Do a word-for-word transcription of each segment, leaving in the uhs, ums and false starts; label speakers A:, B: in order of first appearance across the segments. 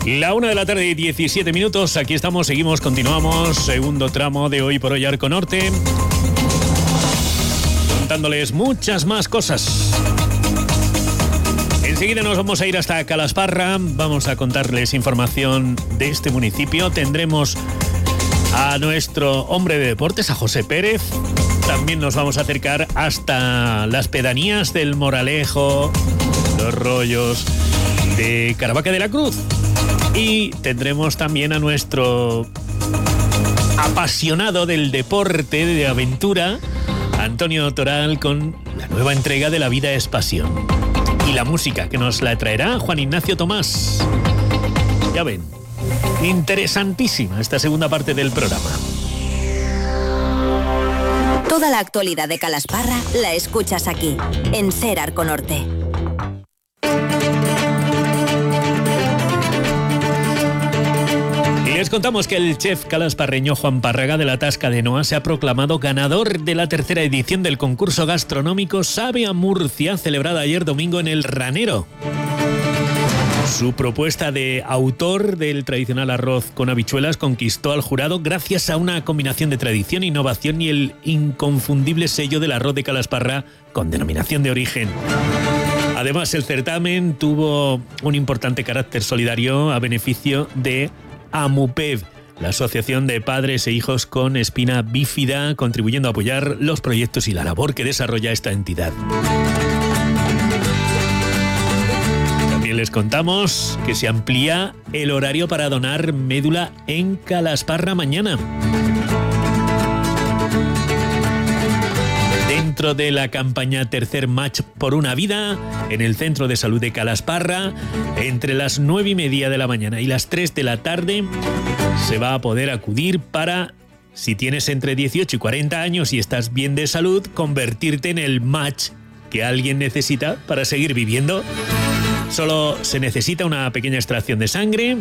A: La una de la tarde y diecisiete minutos, aquí estamos, seguimos, continuamos, segundo tramo de Hoy por Hoy Arco Norte, contándoles muchas más cosas. Enseguida nos vamos a ir hasta Calasparra, vamos a contarles información de este municipio, tendremos a nuestro hombre de deportes, a José Pérez, también nos vamos a acercar hasta las pedanías del Moralejo, Los Rollos, de Caravaca de la Cruz. Y tendremos también a nuestro apasionado del deporte, de aventura, Antonio Toral, con la nueva entrega de La vida es pasión. Y la música que nos la traerá Juan Ignacio Tomás. Ya ven, interesantísima esta segunda parte del programa.
B: Toda la actualidad de Calasparra la escuchas aquí, en Ser Arco Norte.
A: Les contamos que el chef calasparreño Juan Párraga de la Tasca de Noa se ha proclamado ganador de la tercera edición del concurso gastronómico Sabe a Murcia, celebrada ayer domingo en El Ranero. Su propuesta de autor del tradicional arroz con habichuelas conquistó al jurado gracias a una combinación de tradición, innovación y el inconfundible sello del arroz de Calasparra con denominación de origen. Además, el certamen tuvo un importante carácter solidario a beneficio de AMUPEV, la Asociación de Padres e Hijos con Espina Bífida, contribuyendo a apoyar los proyectos y la labor que desarrolla esta entidad. También les contamos que se amplía el horario para donar médula en Calasparra mañana. Dentro de la campaña Tercer Match por una Vida, en el Centro de Salud de Calasparra, entre las nueve y media de la mañana y las tres de la tarde, se va a poder acudir para, si tienes entre dieciocho y cuarenta años y estás bien de salud, convertirte en el match que alguien necesita para seguir viviendo. Solo se necesita una pequeña extracción de sangre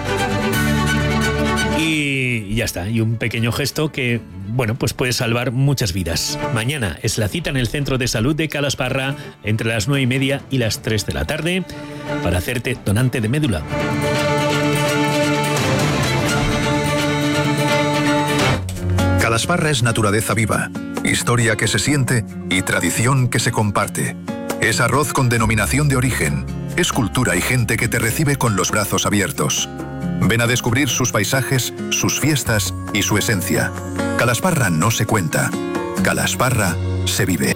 A: y ya está, y un pequeño gesto que, bueno, pues puede salvar muchas vidas. Mañana es la cita en el Centro de Salud de Calasparra entre las nueve y media y las tres de la tarde para hacerte donante de médula.
C: Calasparra es naturaleza viva, historia que se siente y tradición que se comparte. Es arroz con denominación de origen, es cultura y gente que te recibe con los brazos abiertos. Ven a descubrir sus paisajes, sus fiestas y su esencia. Calasparra no se cuenta, Calasparra se vive.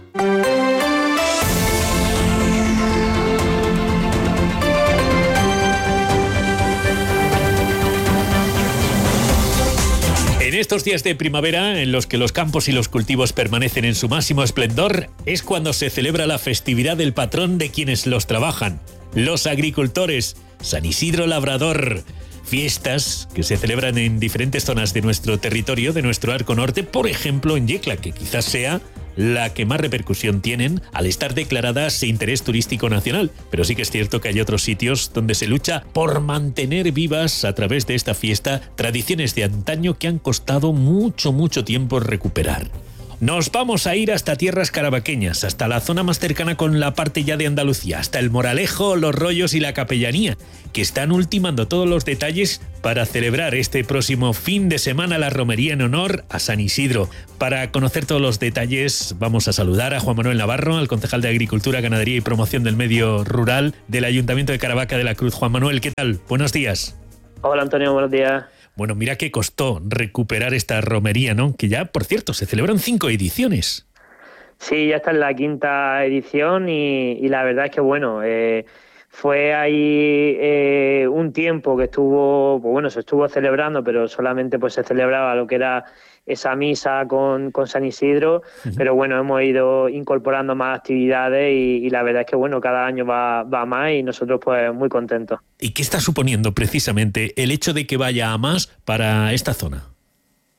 A: En estos días de primavera, en los que los campos y los cultivos permanecen en su máximo esplendor, es cuando se celebra la festividad del patrón de quienes los trabajan, los agricultores, San Isidro Labrador. Fiestas que se celebran en diferentes zonas de nuestro territorio, de nuestro Arco Norte, por ejemplo en Yecla, que quizás sea la que más repercusión tienen al estar declaradas de interés turístico nacional. Pero sí que es cierto que hay otros sitios donde se lucha por mantener vivas a través de esta fiesta tradiciones de antaño que han costado mucho, mucho tiempo recuperar. Nos vamos a ir hasta tierras caravaqueñas, hasta la zona más cercana con la parte ya de Andalucía, hasta el Moralejo, Los Rollos y la Capellanía, que están ultimando todos los detalles para celebrar este próximo fin de semana la romería en honor a San Isidro. Para conocer todos los detalles vamos a saludar a Juan Manuel Navarro, al concejal de Agricultura, Ganadería y Promoción del Medio Rural del Ayuntamiento de Caravaca de la Cruz. Juan Manuel, ¿qué tal? Buenos días.
D: Hola Antonio, buenos días.
A: Bueno, mira qué costó recuperar esta romería, ¿no? Que ya, por cierto, se celebran cinco ediciones.
D: Sí, ya está en la quinta edición y, y la verdad es que, bueno, eh, fue ahí eh, un tiempo que estuvo, pues bueno, se estuvo celebrando, pero solamente pues se celebraba lo que era esa misa con, con San Isidro, uh-huh. Pero bueno, hemos ido incorporando más actividades y, y la verdad es que, bueno, cada año va, va más y nosotros pues muy contentos.
A: ¿Y qué está suponiendo precisamente el hecho de que vaya a más para esta zona?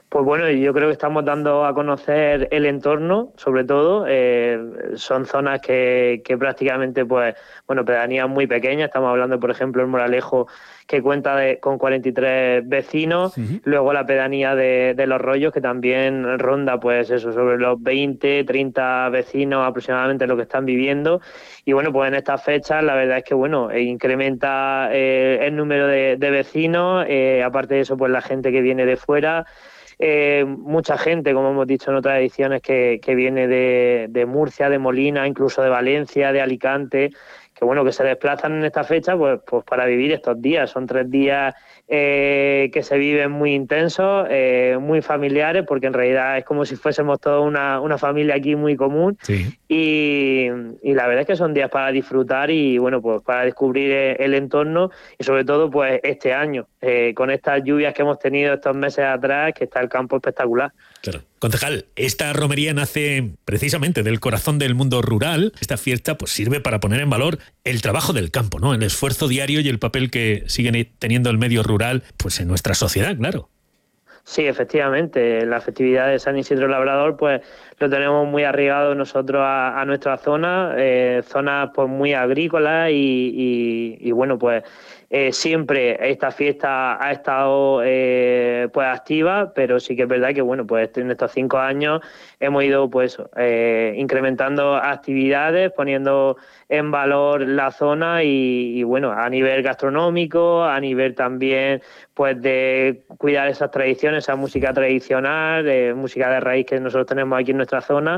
D: Pues bueno, yo creo que estamos dando a conocer el entorno, sobre todo. Eh, son zonas que, que prácticamente, pues, bueno, pedanías muy pequeñas. Estamos hablando, por ejemplo, el Moralejo, que cuenta de, con cuarenta y tres vecinos. Uh-huh. Luego la pedanía de, de Los Rollos, que también ronda, pues eso, sobre los veinte, treinta vecinos aproximadamente lo que están viviendo. Y bueno, pues en estas fechas la verdad es que, bueno, incrementa eh, el número de, de vecinos. Eh, aparte de eso, pues la gente que viene de fuera. Eh, mucha gente, como hemos dicho en otras ediciones, que, que viene de, de Murcia, de Molina, incluso de Valencia, de Alicante, que bueno, que se desplazan en esta fecha pues, pues para vivir estos días. Son tres días eh, que se viven muy intensos, eh, muy familiares, porque en realidad es como si fuésemos toda una, una familia aquí muy común.
A: Sí.
D: Y, y la verdad es que son días para disfrutar y bueno, pues para descubrir el entorno y sobre todo pues este año, eh, con estas lluvias que hemos tenido estos meses atrás, que está el campo espectacular.
A: Claro. Concejal, esta romería nace precisamente del corazón del mundo rural. Esta fiesta pues sirve para poner en valor el trabajo del campo, ¿no? El esfuerzo diario y el papel que sigue teniendo el medio rural pues en nuestra sociedad, claro.
D: Sí, efectivamente. La festividad de San Isidro Labrador, pues lo tenemos muy arraigado nosotros a, a nuestra zona, eh, zonas pues muy agrícolas y, y, y bueno, pues eh, siempre esta fiesta ha estado eh, pues activa, pero sí que es verdad que bueno, pues en estos cinco años hemos ido pues eh, incrementando actividades, poniendo en valor la zona y, y bueno, a nivel gastronómico, a nivel también pues de cuidar esas tradiciones, esa música tradicional, eh, música de raíz que nosotros tenemos aquí en nuestra zona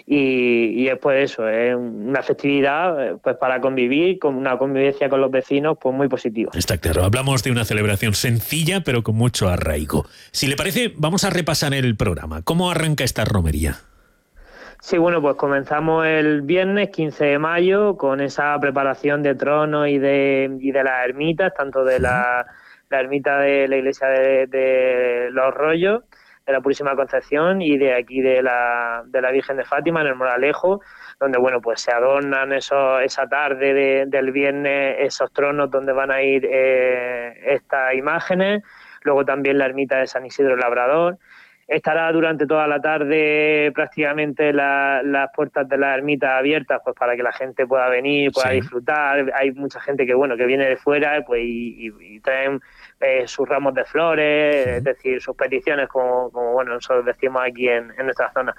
D: y, y es pues eso, es una festividad pues para convivir, con una convivencia con los vecinos pues muy positiva.
A: Está claro, hablamos de una celebración sencilla pero con mucho arraigo. Si le parece, vamos a repasar el programa. ¿Cómo arranca esta romería?
D: Sí, bueno, pues comenzamos el viernes quince de mayo con esa preparación de tronos y de, y de las ermitas, tanto de la, la ermita de la iglesia de, de Los Rollos, de la Purísima Concepción y de aquí de la, de la Virgen de Fátima en el Moralejo, donde bueno pues se adornan eso, esa tarde de, del viernes esos tronos donde van a ir eh, estas imágenes, luego también la ermita de San Isidro Labrador. Estará durante toda la tarde prácticamente la, las puertas de la ermita abiertas pues para que la gente pueda venir, pueda sí. disfrutar. Hay mucha gente que bueno que viene de fuera pues y, y, y traen eh, sus ramos de flores, sí. es decir, sus peticiones como, como bueno nosotros decimos aquí en, en nuestra zona.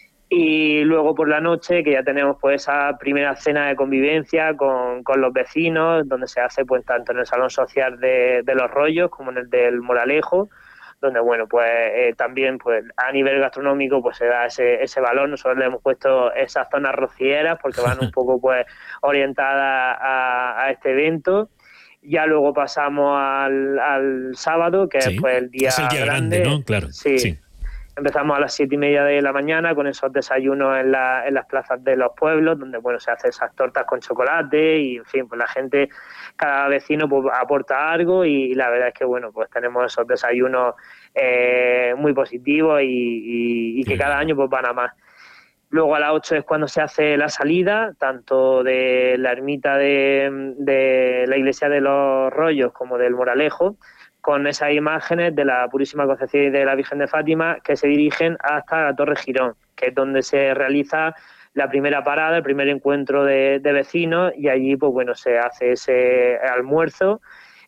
D: Y luego por la noche que ya tenemos pues esa primera cena de convivencia con, con los vecinos, donde se hace pues tanto en el salón social de, de Los Rollos como en el del Moralejo, donde bueno pues eh, también pues a nivel gastronómico pues se da ese ese valor. Nosotros le hemos puesto esas zonas rocieras porque van un poco pues orientadas a, a este evento. Ya luego pasamos al, al sábado, que sí, es pues el día,
A: es el día
D: grande,
A: grande, ¿no? Claro.
D: Sí. sí. Empezamos a las siete y media de la mañana con esos desayunos en, la, en las plazas de los pueblos, donde bueno se hacen esas tortas con chocolate y en fin, pues la gente, cada vecino pues aporta algo y, y la verdad es que bueno pues tenemos esos desayunos eh, muy positivos y, y, y que cada año pues van a más. Luego a las ocho es cuando se hace la salida, tanto de la ermita de, de la iglesia de Los Rollos como del Moralejo, con esas imágenes de la Purísima Concepción y de la Virgen de Fátima que se dirigen hasta la Torre Girón, que es donde se realiza la primera parada, el primer encuentro de, de vecinos y allí pues bueno se hace ese almuerzo,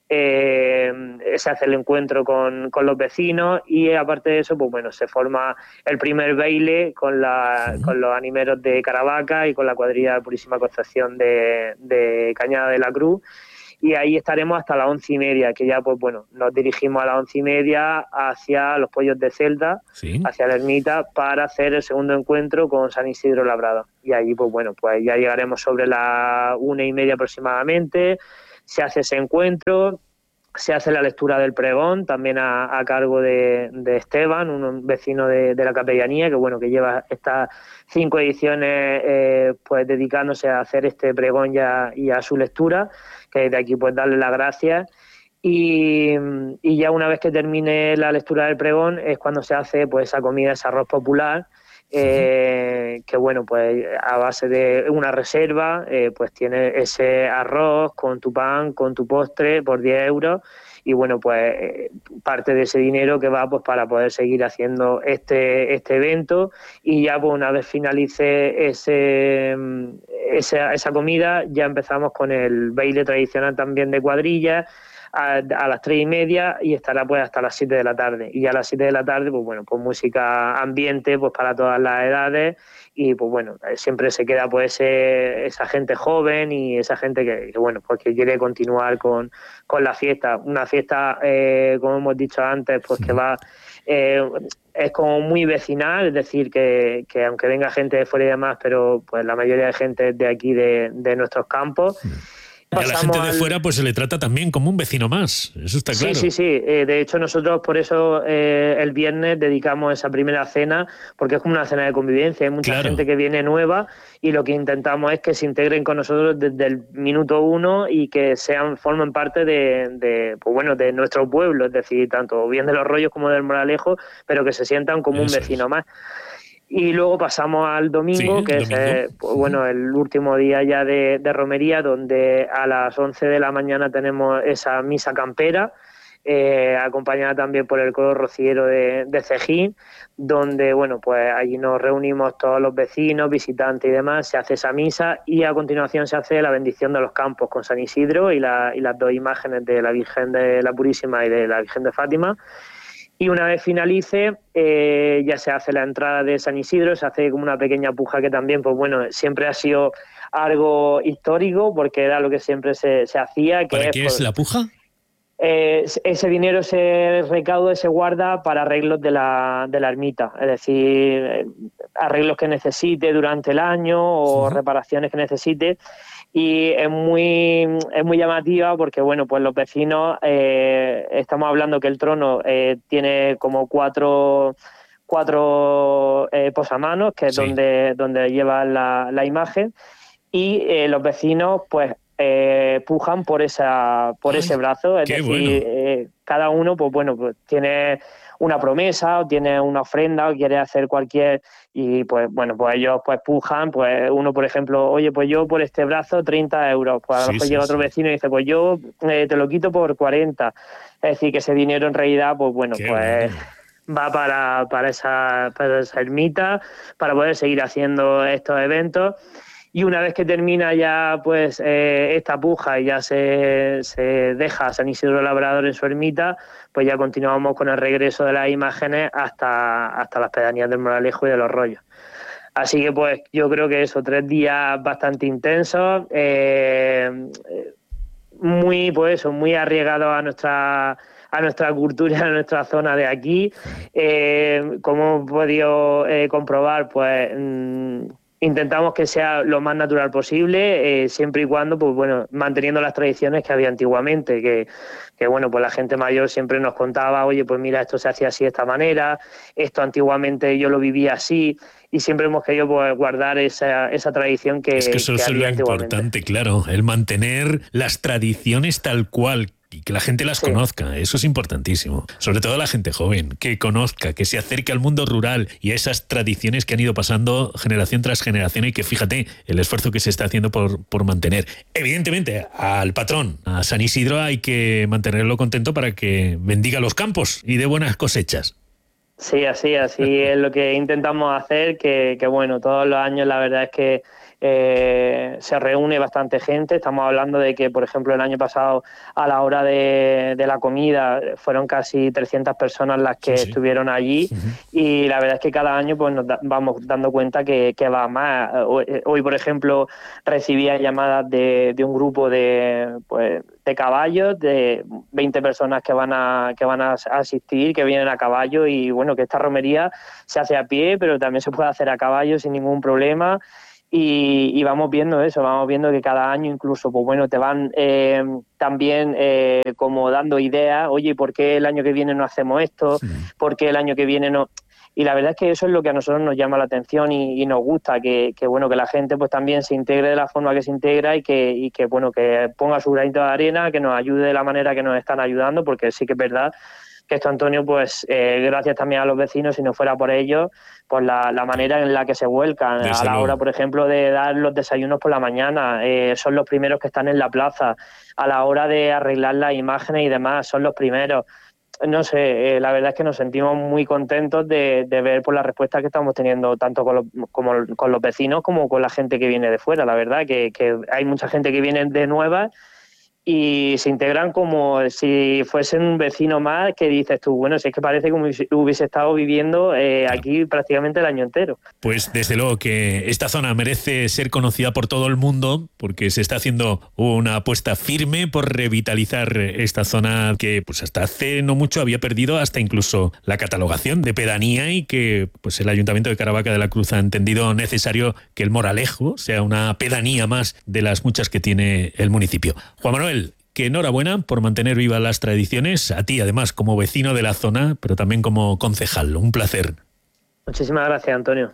D: eh, se hace el encuentro con, con los vecinos y aparte de eso pues bueno se forma el primer baile con, la, sí. con los animeros de Caravaca y con la cuadrilla de Purísima Concepción de, de Cañada de la Cruz. Y ahí estaremos hasta las once y media, que ya pues bueno, nos dirigimos a las once y media hacia los Pollos de Celda, ¿sí? hacia la ermita, para hacer el segundo encuentro con San Isidro Labrador. Y allí pues bueno, pues ya llegaremos sobre la una y media aproximadamente, se hace ese encuentro, se hace la lectura del pregón, también a, a cargo de, de Esteban, un vecino de, de la capellanía, que bueno, que lleva estas cinco ediciones eh, pues dedicándose a hacer este pregón y a, y a su lectura, que de aquí pues darle las gracias. Y, y ya una vez que termine la lectura del pregón es cuando se hace pues esa comida, ese arroz popular, eh, que bueno, pues a base de una reserva, eh, pues tienes ese arroz con tu pan, con tu postre por diez euros y bueno, pues eh, parte de ese dinero que va pues para poder seguir haciendo este, este evento y ya pues una vez finalice ese, esa, esa comida ya empezamos con el baile tradicional también de cuadrillas a, a las tres y media y estará pues hasta las siete de la tarde y ya a las siete de la tarde pues bueno, pues música ambiente pues para todas las edades y pues bueno, siempre se queda pues ese, esa gente joven y esa gente que, que bueno, pues que quiere continuar con, con la fiesta, una fiesta eh, como hemos dicho antes pues que va eh, es como muy vecinal, es decir que, que aunque venga gente de fuera y demás, pero pues la mayoría de gente es de aquí de, de nuestros campos.
A: Y a la gente de fuera pues se le trata también como un vecino más, eso está claro.
D: Sí, sí, sí. Eh, de hecho, nosotros por eso eh, el viernes dedicamos esa primera cena, porque es como una cena de convivencia. Hay mucha
A: Claro.
D: gente que viene nueva y lo que intentamos es que se integren con nosotros desde el minuto uno y que sean formen parte de, de, pues bueno, de nuestro pueblo, es decir, tanto bien de Los Rollos como del Moralejo, pero que se sientan como
A: Eso
D: un vecino
A: es.
D: más. Y luego pasamos al domingo,
A: Sí,
D: que
A: domingo.
D: es eh, pues, bueno, el último día ya de, de romería, donde a las once de la mañana tenemos esa misa campera, eh, acompañada también por el coro rociero de, de Cejín, donde bueno, pues allí nos reunimos todos los vecinos, visitantes y demás, se hace esa misa y a continuación se hace la bendición de los campos con San Isidro y, la, y las dos imágenes de la Virgen de la Purísima y de la Virgen de Fátima. Y una vez finalice, eh, ya se hace la entrada de San Isidro, se hace como una pequeña puja que también, pues bueno, siempre ha sido algo histórico porque era lo que siempre se, se hacía. Que
A: ¿Para
D: es,
A: qué
D: pues,
A: es la puja?
D: Eh, ese dinero se recauda y se guarda para arreglos de la, de la ermita, es decir, eh, arreglos que necesite durante el año o
A: Sí.
D: reparaciones que necesite. Y es muy es muy llamativa porque bueno, pues los vecinos eh, estamos hablando que el trono eh, tiene como cuatro cuatro eh, posamanos, que es
A: Sí.
D: donde donde llevan la, la imagen, y eh, los vecinos pues eh, pujan por esa por
A: Ay,
D: ese brazo, es
A: qué
D: decir,
A: bueno.
D: eh, cada uno pues bueno, pues tiene una promesa o tiene una ofrenda o quiere hacer cualquier y pues bueno, pues ellos pues pujan, pues uno por ejemplo, oye, pues yo por este brazo treinta euros, pues a lo
A: Sí,
D: mejor
A: sí,
D: llega otro
A: sí.
D: vecino y dice, pues yo eh, te lo quito por cuarenta, es decir, que ese dinero en realidad pues bueno,
A: Qué
D: pues
A: bueno.
D: va para, para, esa, para esa ermita, para poder seguir haciendo estos eventos. Y una vez que termina ya pues eh, esta puja y ya se, se deja a San Isidro Labrador en su ermita, pues ya continuamos con el regreso de las imágenes hasta, hasta las pedanías del Moralejo y de Los Rollos. Así que pues yo creo que eso, tres días bastante intensos, eh, muy pues eso, muy arriesgados a nuestra a nuestra cultura, a nuestra zona de aquí. Eh, como hemos podido eh, comprobar, pues mmm, intentamos que sea lo más natural posible, eh, siempre y cuando, pues bueno, manteniendo las tradiciones que había antiguamente, que, que bueno, pues la gente mayor siempre nos contaba, oye, pues mira, esto se hacía así de esta manera, esto antiguamente yo lo vivía así, y siempre hemos querido pues, guardar esa, esa tradición que,
A: Es que eso
D: que
A: es
D: había
A: lo
D: antiguamente.
A: importante, claro, el mantener las tradiciones tal cual y que la gente las
D: Sí.
A: conozca, eso es importantísimo. Sobre todo la gente joven, que conozca, que se acerque al mundo rural y a esas tradiciones que han ido pasando generación tras generación y que fíjate el esfuerzo que se está haciendo por, por mantener. Evidentemente, al patrón, a San Isidro, hay que mantenerlo contento para que bendiga los campos y dé buenas cosechas.
D: Sí, así, así es lo que intentamos hacer, que, que bueno, todos los años la verdad es que eh, se reúne bastante gente. Estamos hablando de que, por ejemplo, el año pasado a la hora de, de la comida fueron casi trescientas personas las que
A: Sí, sí.
D: estuvieron allí. Uh-huh. Y la verdad es que cada año pues nos da, vamos dando cuenta que, que va más. Hoy, hoy, por ejemplo, recibía llamadas de, de un grupo de pues de caballos, de veinte personas que van a que van a asistir, que vienen a caballo, y bueno, que esta romería se hace a pie, pero también se puede hacer a caballo sin ningún problema. Y, y vamos viendo eso, vamos viendo que cada año incluso, pues bueno, te van eh, también eh, como dando ideas, oye, ¿por qué el año que viene no hacemos esto? Sí. ¿Por qué el año que viene no...? Y la verdad es que eso es lo que a nosotros nos llama la atención y, y nos gusta, que, que bueno, que la gente pues también se integre de la forma que se integra y que, y que bueno, que ponga su granito de arena, que nos ayude de la manera que nos están ayudando, porque sí que es verdad que esto, Antonio, pues eh, gracias también a los vecinos, si no fuera por ellos, pues la, la manera en la que se vuelcan. Desde a la luego. Hora, por ejemplo, de dar los desayunos por la mañana, eh, son los primeros que están en la plaza. A la hora de arreglar las imágenes y demás, son los primeros. No sé, eh, la verdad es que nos sentimos muy contentos de, de ver por la respuesta que estamos teniendo tanto con los, como con los vecinos como con la gente que viene de fuera. La verdad que, que hay mucha gente que viene de nuevas y se integran como si fuesen un vecino más, que dices tú, bueno, si es que parece como si hubiese estado viviendo eh, aquí prácticamente el año entero.
A: Pues desde luego que esta zona merece ser conocida por todo el mundo, porque se está haciendo una apuesta firme por revitalizar esta zona que pues hasta hace no mucho había perdido hasta incluso la catalogación de pedanía, y que pues el Ayuntamiento de Caravaca de la Cruz ha entendido necesario que el Moralejo sea una pedanía más de las muchas que tiene el municipio. Juan Manuel, que enhorabuena por mantener vivas las tradiciones, a ti además como vecino de la zona, pero también como concejal. Un placer.
D: Muchísimas gracias, Antonio.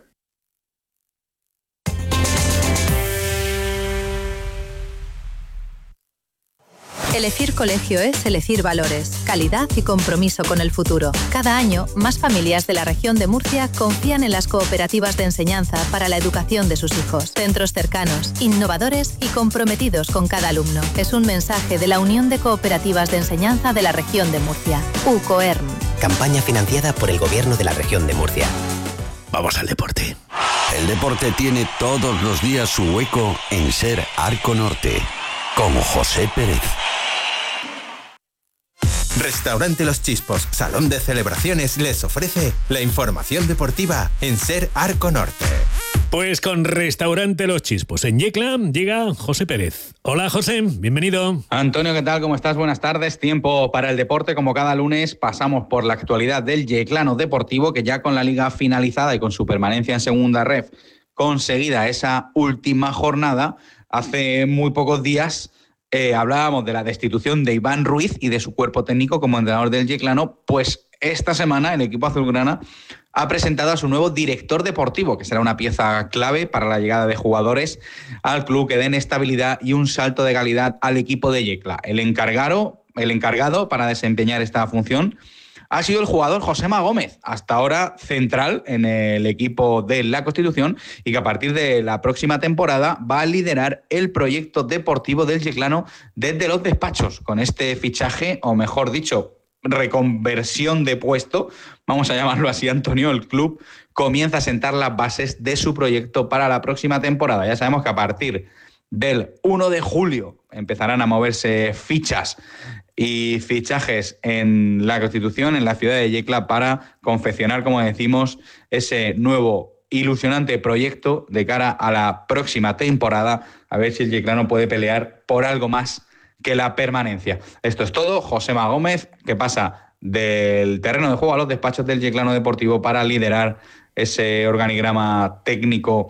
E: Elegir colegio es elegir valores, calidad y compromiso con el futuro. Cada año, más familias de la región de Murcia confían en las cooperativas de enseñanza para la educación de sus hijos. Centros cercanos, innovadores y comprometidos con cada alumno. Es un mensaje de la Unión de Cooperativas de Enseñanza de la región de Murcia, UCOERM.
F: Campaña financiada por el Gobierno de la región de Murcia.
A: Vamos al deporte.
G: El deporte tiene todos los días su hueco en Ser Arco Norte, con José Pérez.
H: Restaurante Los Chispos, salón de celebraciones, les ofrece la información deportiva en Ser Arco Norte.
A: Pues con Restaurante Los Chispos en Yecla llega José Pérez. Hola José, bienvenido.
I: Antonio, ¿qué tal? ¿Cómo estás? Buenas tardes. Tiempo para el deporte. Como cada lunes pasamos por la actualidad del Yeclano Deportivo, que ya con la liga finalizada y con su permanencia en segunda ref conseguida esa última jornada, hace muy pocos días Eh, hablábamos de la destitución de Iván Ruiz y de su cuerpo técnico como entrenador del Yeclano. Pues esta semana el equipo azulgrana ha presentado a su nuevo director deportivo, que será una pieza clave para la llegada de jugadores al club que den estabilidad y un salto de calidad al equipo de Yecla. El encargado, el encargado para desempeñar esta función ha sido el jugador Josema Gómez, hasta ahora central en el equipo de la Constitución, y que a partir de la próxima temporada va a liderar el proyecto deportivo del Yeclano desde los despachos. Con este fichaje, o mejor dicho, reconversión de puesto, vamos a llamarlo así, Antonio, el club comienza a sentar las bases de su proyecto para la próxima temporada. Ya sabemos que a partir del uno de julio empezarán a moverse fichas y fichajes en la Constitución, en la ciudad de Yecla, para confeccionar, como decimos, ese nuevo ilusionante proyecto de cara a la próxima temporada, a ver si el yeclano puede pelear por algo más que la permanencia. Esto es todo. Josema Gómez, que pasa del terreno de juego a los despachos del Yeclano Deportivo para liderar ese organigrama técnico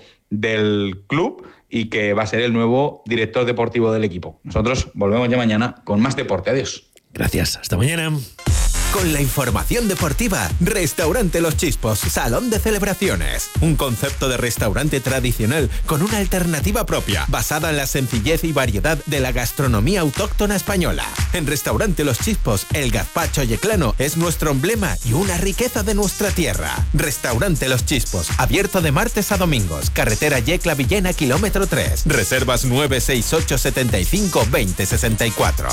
I: del club, y que va a ser el nuevo director deportivo del equipo. Nosotros volvemos ya mañana con más deporte. Adiós.
A: Gracias, hasta mañana.
H: Con la información deportiva, Restaurante Los Chispos, salón de celebraciones. Un concepto de restaurante tradicional con una alternativa propia, basada en la sencillez y variedad de la gastronomía autóctona española. En Restaurante Los Chispos, el gazpacho yeclano es nuestro emblema y una riqueza de nuestra tierra. Restaurante Los Chispos, abierto de martes a domingos, carretera Yecla-Villena, kilómetro tres. Reservas nueve seis ocho siete cinco dos cero seis cuatro.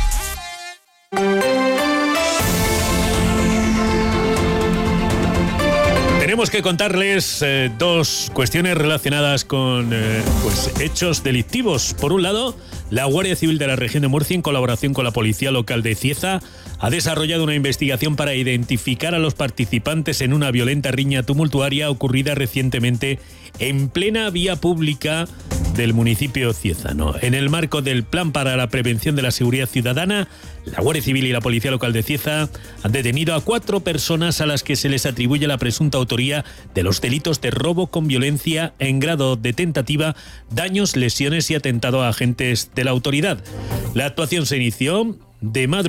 A: Tenemos que contarles eh, dos cuestiones relacionadas con eh, pues, hechos delictivos. Por un lado, la Guardia Civil de la región de Murcia, en colaboración con la Policía Local de Cieza, ha desarrollado una investigación para identificar a los participantes en una violenta riña tumultuaria ocurrida recientemente en plena vía pública del municipio ciezano. En el marco del Plan para la Prevención de la Seguridad Ciudadana, la Guardia Civil y la Policía Local de Cieza han detenido a cuatro personas a las que se les atribuye la presunta autoría de los delitos de robo con violencia en grado de tentativa, daños, lesiones y atentado a agentes de la autoridad. La actuación se inició de madrugada